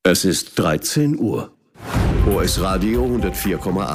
Es ist 13 Uhr. OS Radio 104,8.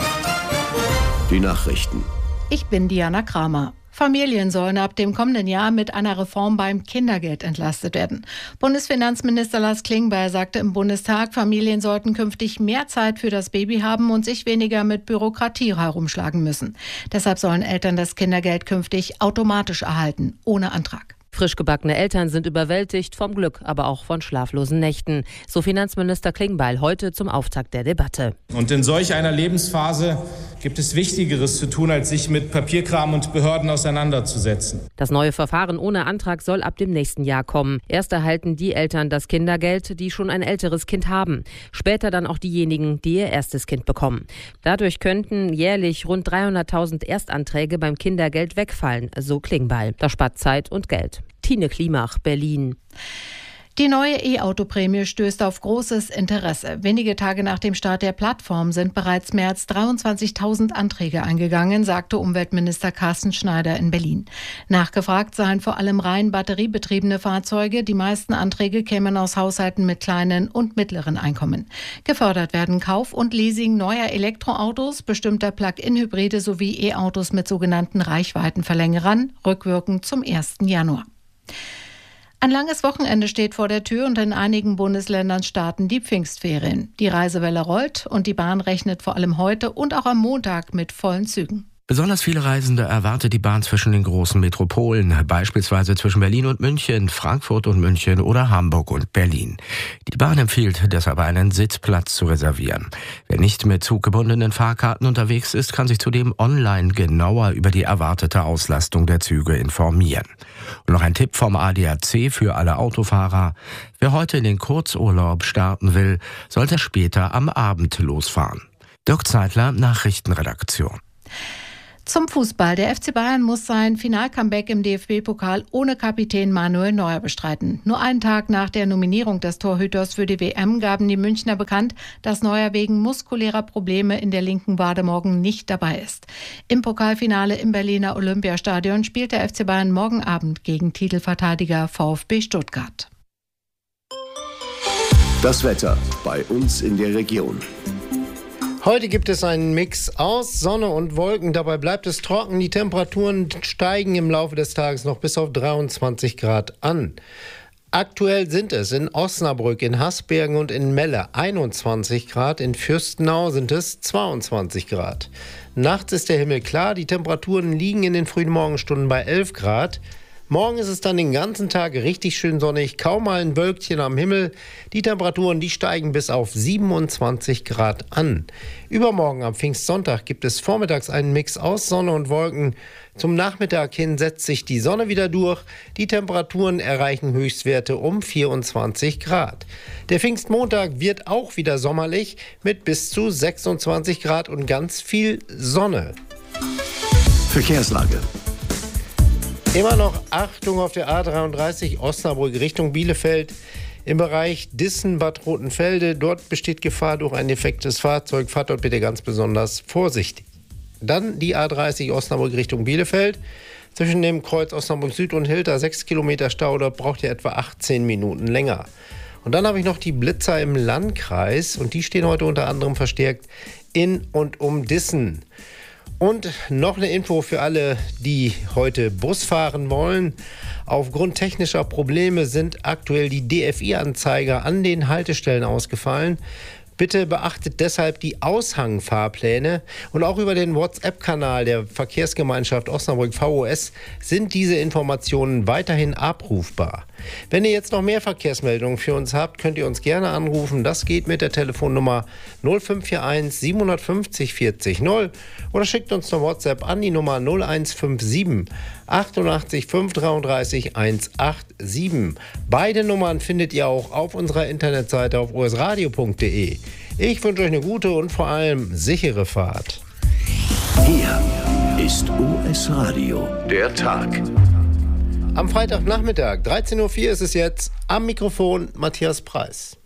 Die Nachrichten. Ich bin Diana Kramer. Familien sollen ab dem kommenden Jahr mit einer Reform beim Kindergeld entlastet werden. Bundesfinanzminister Lars Klingbeil sagte im Bundestag, Familien sollten künftig mehr Zeit für das Baby haben und sich weniger mit Bürokratie herumschlagen müssen. Deshalb sollen Eltern das Kindergeld künftig automatisch erhalten, ohne Antrag. Frisch gebackene Eltern sind überwältigt vom Glück, aber auch von schlaflosen Nächten. So Finanzminister Klingbeil heute zum Auftakt der Debatte. Und in solch einer Lebensphase gibt es Wichtigeres zu tun, als sich mit Papierkram und Behörden auseinanderzusetzen. Das neue Verfahren ohne Antrag soll ab dem nächsten Jahr kommen. Erst erhalten die Eltern das Kindergeld, die schon ein älteres Kind haben. Später dann auch diejenigen, die ihr erstes Kind bekommen. Dadurch könnten jährlich rund 300.000 Erstanträge beim Kindergeld wegfallen, so Klingbeil. Das spart Zeit und Geld. Tine Klimach, Berlin. Die neue E-Auto-Prämie stößt auf großes Interesse. Wenige Tage nach dem Start der Plattform sind bereits mehr als 23.000 Anträge eingegangen, sagte Umweltminister Carsten Schneider in Berlin. Nachgefragt seien vor allem rein batteriebetriebene Fahrzeuge. Die meisten Anträge kämen aus Haushalten mit kleinen und mittleren Einkommen. Gefördert werden Kauf und Leasing neuer Elektroautos, bestimmter Plug-in-Hybride sowie E-Autos mit sogenannten Reichweitenverlängerern, rückwirkend zum 1. Januar. Ein langes Wochenende steht vor der Tür und in einigen Bundesländern starten die Pfingstferien. Die Reisewelle rollt und die Bahn rechnet vor allem heute und auch am Montag mit vollen Zügen. Besonders viele Reisende erwartet die Bahn zwischen den großen Metropolen, beispielsweise zwischen Berlin und München, Frankfurt und München oder Hamburg und Berlin. Die Bahn empfiehlt deshalb einen Sitzplatz zu reservieren. Wer nicht mit zuggebundenen Fahrkarten unterwegs ist, kann sich zudem online genauer über die erwartete Auslastung der Züge informieren. Und noch ein Tipp vom ADAC für alle Autofahrer. Wer heute in den Kurzurlaub starten will, sollte später am Abend losfahren. Dirk Zeitler, Nachrichtenredaktion. Zum Fußball. Der FC Bayern muss sein Final-Comeback im DFB-Pokal ohne Kapitän Manuel Neuer bestreiten. Nur einen Tag nach der Nominierung des Torhüters für die WM gaben die Münchner bekannt, dass Neuer wegen muskulärer Probleme in der linken Wade morgen nicht dabei ist. Im Pokalfinale im Berliner Olympiastadion spielt der FC Bayern morgen Abend gegen Titelverteidiger VfB Stuttgart. Das Wetter bei uns in der Region. Heute gibt es einen Mix aus Sonne und Wolken. Dabei bleibt es trocken. Die Temperaturen steigen im Laufe des Tages noch bis auf 23 Grad an. Aktuell sind es in Osnabrück, in Hasbergen und in Melle 21 Grad. In Fürstenau sind es 22 Grad. Nachts ist der Himmel klar. Die Temperaturen liegen in den frühen Morgenstunden bei 11 Grad. Morgen ist es dann den ganzen Tag richtig schön sonnig, kaum mal ein Wölkchen am Himmel. Die Temperaturen, die steigen bis auf 27 Grad an. Übermorgen am Pfingstsonntag gibt es vormittags einen Mix aus Sonne und Wolken. Zum Nachmittag hin setzt sich die Sonne wieder durch. Die Temperaturen erreichen Höchstwerte um 24 Grad. Der Pfingstmontag wird auch wieder sommerlich mit bis zu 26 Grad und ganz viel Sonne. Verkehrslage. Immer noch Achtung auf der A33 Osnabrück Richtung Bielefeld. Im Bereich Dissen-Bad Rotenfelde, dort besteht Gefahr durch ein defektes Fahrzeug. Fahrt dort bitte ganz besonders vorsichtig. Dann die A30 Osnabrück Richtung Bielefeld. Zwischen dem Kreuz Osnabrück Süd und Hilter 6 Kilometer Stau, dort braucht ihr etwa 18 Minuten länger. Und dann habe ich noch die Blitzer im Landkreis und die stehen heute unter anderem verstärkt in und um Dissen. Und noch eine Info für alle, die heute Bus fahren wollen. Aufgrund technischer Probleme sind aktuell die DFI-Anzeiger an den Haltestellen ausgefallen. Bitte beachtet deshalb die Aushangfahrpläne und auch über den WhatsApp-Kanal der Verkehrsgemeinschaft Osnabrück VOS sind diese Informationen weiterhin abrufbar. Wenn ihr jetzt noch mehr Verkehrsmeldungen für uns habt, könnt ihr uns gerne anrufen. Das geht mit der Telefonnummer 0541 750 40 0 oder schickt uns eine WhatsApp an die Nummer 0157 88 533 187. Beide Nummern findet ihr auch auf unserer Internetseite auf osradio.de. Ich wünsche euch eine gute und vor allem sichere Fahrt. Hier ist OS Radio, der Tag. Am Freitagnachmittag, 13.04 Uhr ist es jetzt, am Mikrofon Matthias Preis.